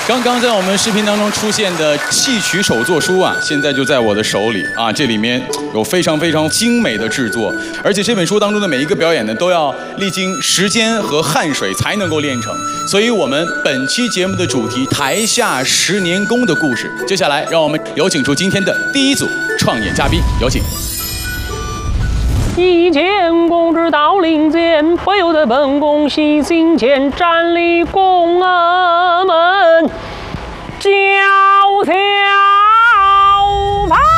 刚刚在我们视频当中出现的戏曲手作书啊，现在就在我的手里啊。这里面有非常精美的制作，而且这本书当中的每一个表演呢，都要历经时间和汗水才能够练成。所以，我们本期节目的主题“台下10年功”的故事。接下来，让我们有请出今天的第一组创演嘉宾，有请。 一见公之到林间，不由得本宫喜心间，站立宫儿门，叫条盘。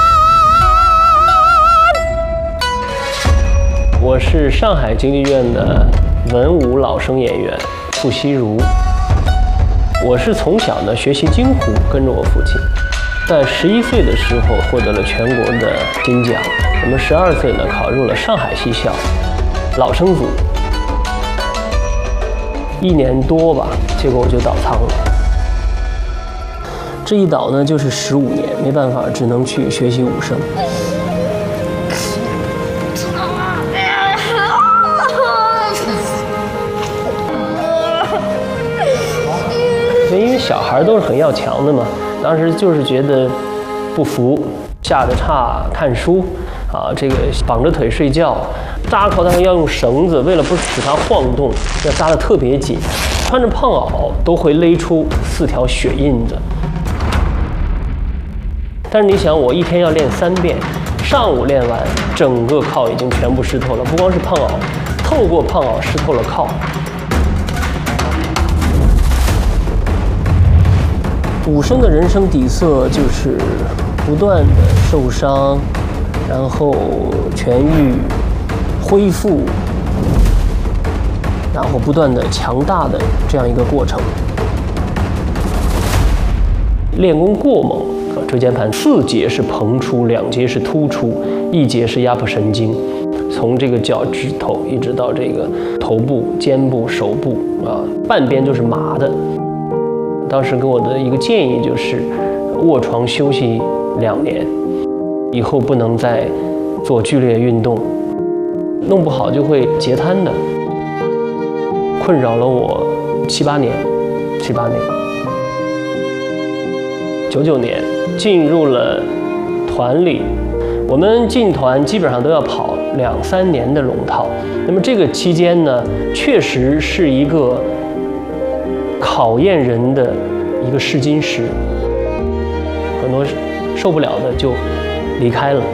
我是上海京剧院的文武老生演员傅希如。我是从小呢学习京胡，跟着我父亲。 在11岁的时候获得了全国的金奖，我们12岁呢考入了上海戏校老生组，1年多吧，结果我就倒仓了。这一倒呢就是15年，没办法，只能去学习武生。因为小孩都是很要强的嘛。 当时就是觉得不服，下着叉看书，啊，这个绑着腿睡觉，扎口袋要用绳子，为了不使它晃动，要扎得特别紧，穿着胖袄都会勒出4条血印子。但是你想，我一天要练3遍，上午练完，整个靠已经全部湿透了，不光是胖袄，透过胖袄湿透了靠。 武生的人生底色就是不断的受伤，然后痊愈、恢复，然后不断的强大的这样一个过程。练功过猛，椎间盘4节是膨出，2节是突出，1节是压迫神经，从这个脚趾头一直到这个头部、肩部、手部啊，半边就是麻的。 当时给我的一个建议就是卧床休息2年，以后不能再做剧烈运动，弄不好就会截瘫的。困扰了我7、8年，99年进入了团里，我们进团基本上都要跑2、3年的龙套。那么这个期间呢，确实是一个 考验人的一个试金石，很多受不了的就离开了。